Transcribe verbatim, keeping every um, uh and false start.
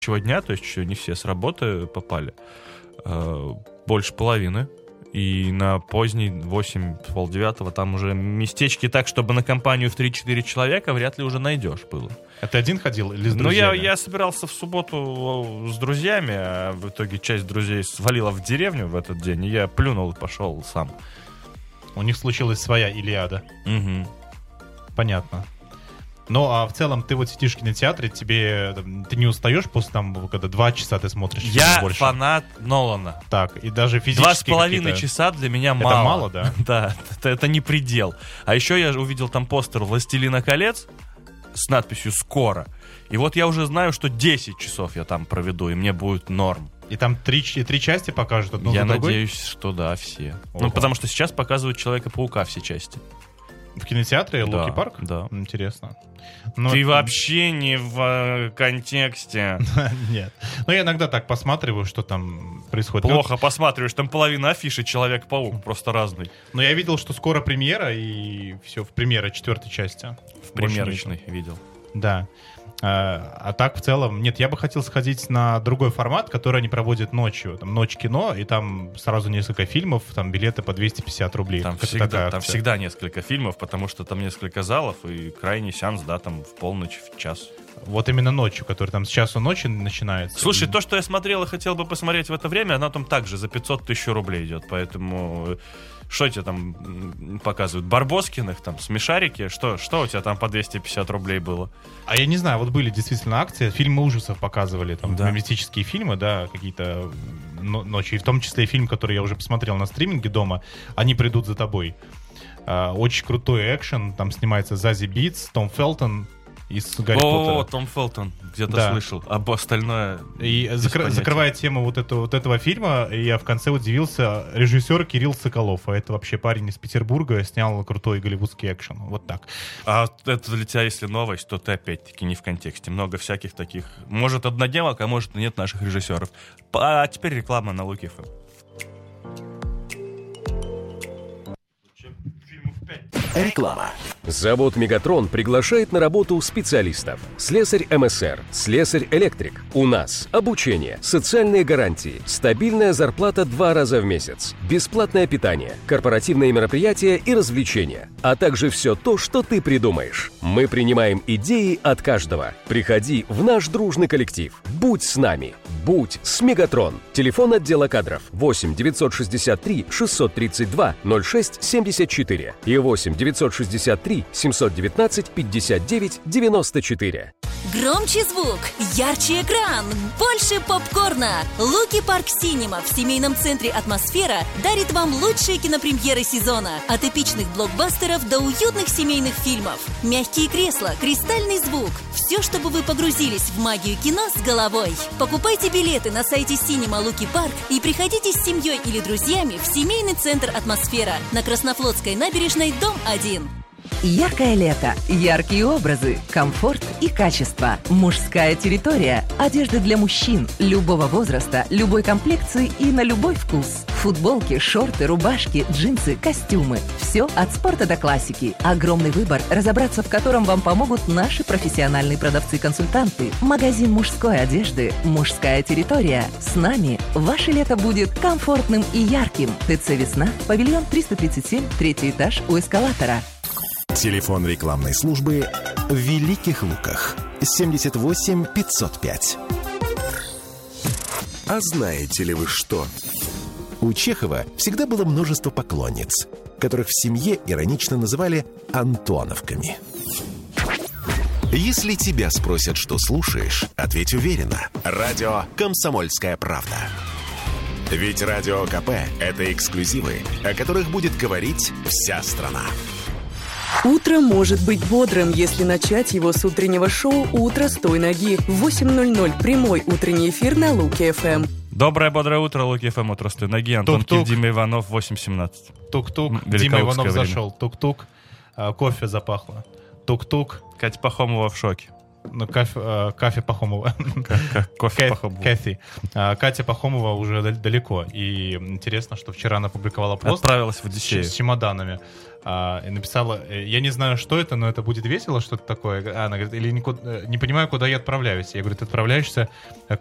дня, то есть еще не все с работы попали. Больше половины. И на поздний восемь, полдевятого там уже местечки так, чтобы на компанию в три-четыре человека вряд ли уже найдешь было. А ты один ходил или с друзьями? Ну, я, я собирался в субботу с друзьями, а в итоге часть друзей свалила в деревню в этот день, и я плюнул и пошел сам. У них случилась своя Илиада. Угу. Понятно. Ну, а в целом, ты вот сидишь в кинотеатре, тебе ты не устаешь после там, когда два часа ты смотришь фильм Я больше? фанат Нолана. Так, и даже физически Два с половиной часа для меня мало. Это мало, да? Да, это, это не предел. А еще я увидел там постер «Властелина колец» с надписью «Скоро». И вот я уже знаю, что десять часов я там проведу, и мне будет норм. И там три, три части покажут одну Я за другой? надеюсь, что да, все. Ого. Ну, потому что сейчас показывают «Человека-паука» все части. В кинотеатре Да, Локи Парк? да. Интересно. Но... Ты вообще не в э, контексте. Нет. Ну, я иногда так посматриваю, что там происходит. Плохо посматриваешь, там половина афиши «Человек-паук», просто разный. Но я видел, что скоро премьера, и все, в премьера четвертой части. В примерочной видел. Да. А, а так, в целом, нет, я бы хотел сходить на другой формат, который они проводят ночью. Там «Ночь кино», и там сразу несколько фильмов, там билеты по двести пятьдесят рублей. Там, всегда, там всегда несколько фильмов, потому что там несколько залов, и крайний сеанс, да, там в полночь, в час. Вот именно ночью, который там с часу ночи начинается. Слушай, и... то, что я смотрел и хотел бы посмотреть в это время, оно там также за пятьсот тысяч рублей идет, поэтому... Что тебе там показывают? Барбоскиных, там, смешарики? Что, что у тебя там по двести пятьдесят рублей было? А я не знаю, вот были действительно акции, фильмы ужасов показывали, там, да. мистические фильмы, да, какие-то ночи, и в том числе и фильм, который я уже посмотрел на стриминге дома, «Они придут за тобой». А, очень крутой экшен, там снимается Зази Битц, Том Фелтон из Гарри Поттера. О, Том Фелтон, где-то да. слышал, а остальное... И закр- закрывая тему вот, это, вот этого фильма, я в конце удивился, режиссер Кирилл Соколов, а это вообще парень из Петербурга, снял крутой голливудский экшен, вот так. А это для тебя, если новость, то ты опять-таки не в контексте. Много всяких таких, может, одноделок, а может, нет наших режиссеров. А теперь реклама на Луки эф эм. Реклама. Завод «Мегатрон» приглашает на работу специалистов. Слесарь эм эс эр, слесарь-электрик. У нас обучение, социальные гарантии, стабильная зарплата два раза в месяц, бесплатное питание, корпоративные мероприятия и развлечения, а также все то, что ты придумаешь. Мы принимаем идеи от каждого. Приходи в наш дружный коллектив. Будь с нами. Будь с «Мегатрон». Телефон отдела кадров восемь девятьсот шестьдесят три шестьсот тридцать два ноль шесть семьдесят четыре и восемь девятьсот шестьдесят три семьсот девятнадцать пятьдесят девять девяносто четыре. Громче звук, ярче экран, больше попкорна. Луки Парк Синема в семейном центре «Атмосфера» дарит вам лучшие кинопремьеры сезона. От эпичных блокбастеров до уютных семейных фильмов. Мягкие кресла, кристальный звук. Все, чтобы вы погрузились в магию кино с головой. Покупайте билеты на сайте Синема Луки Парк и приходите с семьей или друзьями в семейный центр «Атмосфера» на Краснофлотской набережной, дом один. Яркое лето, яркие образы, комфорт и качество. Мужская территория. Одежда для мужчин любого возраста, любой комплекции и на любой вкус. Футболки, шорты, рубашки, джинсы, костюмы. Все от спорта до классики. Огромный выбор, разобраться в котором вам помогут наши профессиональные продавцы-консультанты. Магазин мужской одежды «Мужская территория». С нами ваше лето будет комфортным и ярким. ТЦ «Весна», павильон триста тридцать семь, третий этаж у эскалатора. Телефон рекламной службы в Великих Луках. семьдесят восемь пятьсот пять. А знаете ли вы что? У Чехова всегда было множество поклонниц, которых в семье иронично называли Антоновками. Если тебя спросят, что слушаешь, ответь уверенно. Радио «Комсомольская правда». Ведь Радио КП – это эксклюзивы, о которых будет говорить вся страна. Утро может быть бодрым, если начать его с утреннего шоу «Утро с той ноги». В восемь ноль ноль прямой утренний эфир на Луки эф эм. Доброе, бодрое утро, Луки эф эм, утро с той ноги. Антон Тук-тук. Кив, Дима Иванов, восемь семнадцать. Тук-тук. Великолукское Дима Иванов время. зашел. Тук-тук. А, кофе запахло. Тук-тук. Катя Пахомова в шоке. Ну, Кафе, э, Кафе Пахомова. Кофе Пахомова. Кэти. А, Катя Пахомова уже далеко. И интересно, что вчера она публиковала пост. Отправилась в Одиссею. С чемоданами. А, и написала, я не знаю, что это, но это будет весело, что-то такое. Она говорит, или не, не понимаю, куда я отправляюсь. Я говорю, ты отправляешься